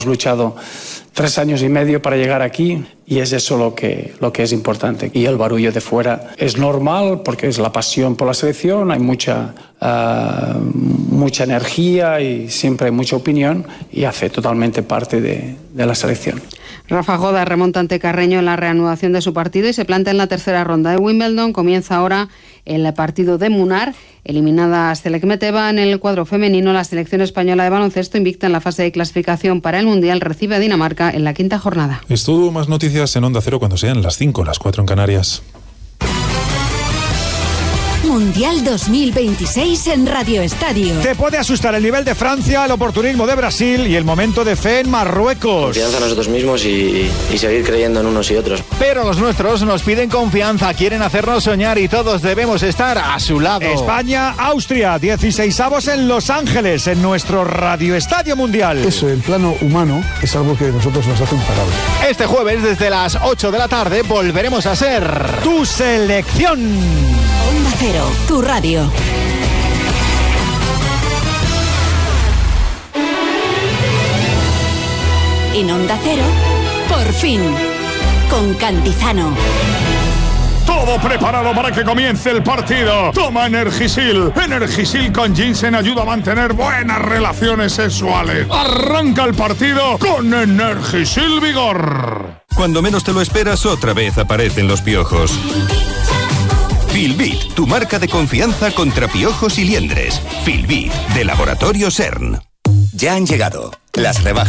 Hemos luchado 3 años y medio para llegar aquí y es eso lo que es importante. Y el barullo de fuera es normal porque es la pasión por la selección, hay mucha energía y siempre hay mucha opinión y hace totalmente parte de la selección. Rafa Goda remonta ante Carreño en la reanudación de su partido y se planta en la tercera ronda de Wimbledon. Comienza ahora el partido de Munar. Eliminada Selekmeteva en el cuadro femenino, la selección española de baloncesto, invicta en la fase de clasificación para el Mundial, recibe a Dinamarca en la quinta jornada. Es todo, más noticias en Onda Cero cuando sean las 5, las 4 en Canarias. Mundial 2026 en Radio Estadio. Te puede asustar el nivel de Francia, el oportunismo de Brasil y el momento de fe en Marruecos. Confianza en nosotros mismos y seguir creyendo en unos y otros. Pero los nuestros nos piden confianza, quieren hacernos soñar y todos debemos estar a su lado. España, Austria, 16avos en Los Ángeles, en nuestro Radio Estadio Mundial. Eso, el plano humano, es algo que a nosotros nos hace imparables. Este jueves, desde las 8 de la tarde, volveremos a ser tu selección. Onda Cero, tu radio. En Onda Cero, por fin, con Cantizano. Todo preparado para que comience el partido. Toma Energisil. Energisil con ginseng ayuda a mantener buenas relaciones sexuales. Arranca el partido con Energisil Vigor. Cuando menos te lo esperas, otra vez aparecen los piojos. Filbit, tu marca de confianza contra piojos y liendres. Filbit, de Laboratorio CERN. Ya han llegado las rebajas